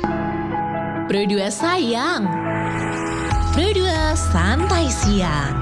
Pro 2 sayang. Pro 2 santai siang.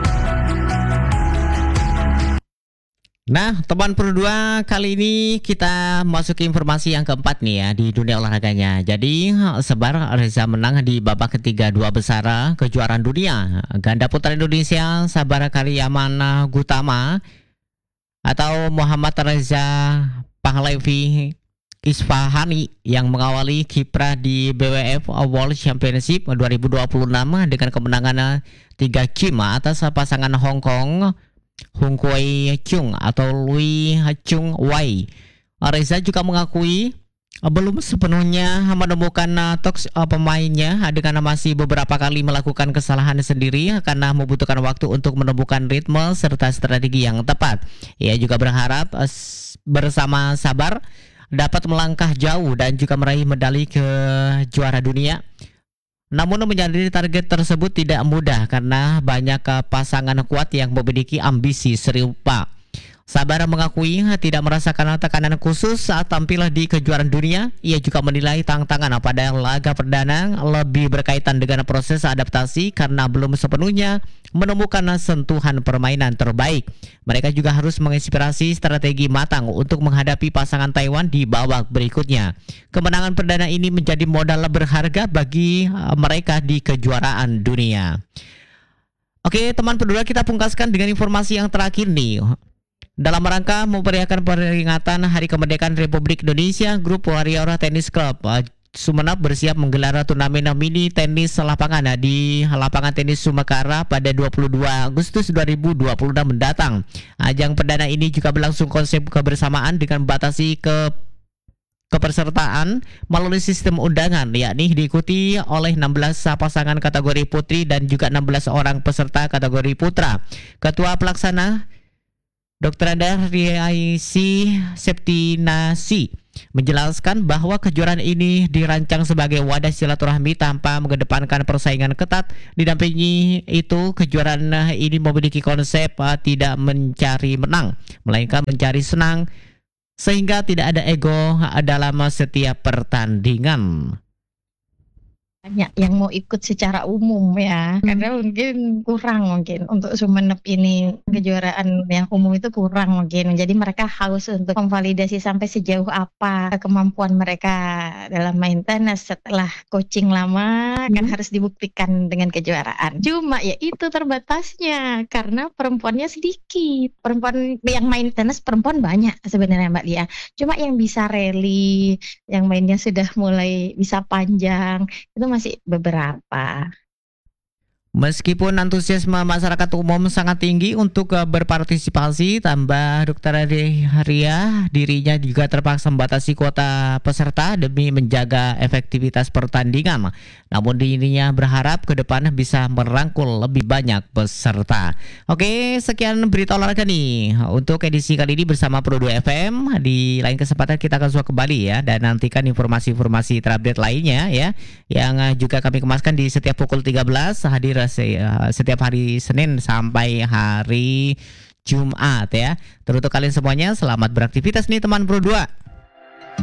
Nah, teman Pro 2, kali ini kita masuk ke informasi yang keempat nih ya di dunia olahraganya. Jadi, Sebar Reza menang di babak ketiga dua besar kejuaraan dunia. Ganda putra Indonesia Sabar Karyaman Gutama atau Muhammad Reza Pahlavi Isfahani yang mengawali kiprah di BWF World Championship 2026 dengan kemenangan 3 game atas pasangan Hong Kong Hung Kuei Chung atau Lui Chung Wei. Reza juga mengakui belum sepenuhnya menemukan pemainnya dengan masih beberapa kali melakukan kesalahan sendiri karena membutuhkan waktu untuk menemukan ritme serta strategi yang tepat. Ia juga berharap bersama Sabar dapat melangkah jauh dan juga meraih medali ke juara dunia. Namun menyadari target tersebut tidak mudah karena banyak pasangan kuat yang memiliki ambisi serupa. Sabar mengakui tidak merasakan tekanan khusus saat tampil di kejuaraan dunia. Ia juga menilai tantangan pada laga perdana lebih berkaitan dengan proses adaptasi karena belum sepenuhnya menemukan sentuhan permainan terbaik. Mereka juga harus menginspirasi strategi matang untuk menghadapi pasangan Taiwan di babak berikutnya. Kemenangan perdana ini menjadi modal berharga bagi mereka di kejuaraan dunia. Oke, teman Pro 2, kita pungkaskan dengan informasi yang terakhir nih. Dalam rangka memeriahkan peringatan Hari Kemerdekaan Republik Indonesia, grup Warrior Tennis Club Sumeneb bersiap menggelar turnamen mini tenis lapangan di lapangan tenis Sumekara pada 22 Agustus 2026 mendatang. Ajang perdana ini juga berlangsung konsep kebersamaan dengan membatasi kepesertaan melalui sistem undangan, yakni diikuti oleh 16 pasangan kategori putri dan juga 16 orang peserta kategori putra. Ketua Pelaksana Dr. Anda Riaisi Septinasi menjelaskan bahwa kejuaraan ini dirancang sebagai wadah silaturahmi tanpa mengedepankan persaingan ketat. Didampingi itu, kejuaraan ini memiliki konsep tidak mencari menang, melainkan mencari senang, sehingga tidak ada ego dalam setiap pertandingan. Banyak yang mau ikut secara umum ya, karena mungkin kurang untuk Sumeneb ini kejuaraan yang umum itu kurang mungkin. Jadi mereka haus untuk memvalidasi sampai sejauh apa kemampuan mereka dalam main tenis setelah coaching lama kan harus dibuktikan dengan kejuaraan. Cuma ya itu terbatasnya karena perempuannya sedikit. Perempuan yang main tenis perempuan banyak sebenarnya Mbak Lia. Cuma yang bisa rally, yang mainnya sudah mulai bisa panjang itu masih beberapa. Meskipun antusiasme masyarakat umum sangat tinggi untuk berpartisipasi, tambah Dr. Ria dirinya juga terpaksa membatasi kuota peserta demi menjaga efektivitas pertandingan. Namun dirinya berharap ke depan bisa merangkul lebih banyak peserta. Oke, sekian berita olahraga nih untuk edisi kali ini bersama Pro 2 FM. Di lain kesempatan kita akan kembali ya, dan nantikan informasi-informasi terupdate lainnya ya, yang juga kami kemaskan di setiap pukul 13 hadir setiap hari Senin sampai hari Jumat ya. Teruntuk kalian semuanya, selamat beraktivitas nih teman Pro 2.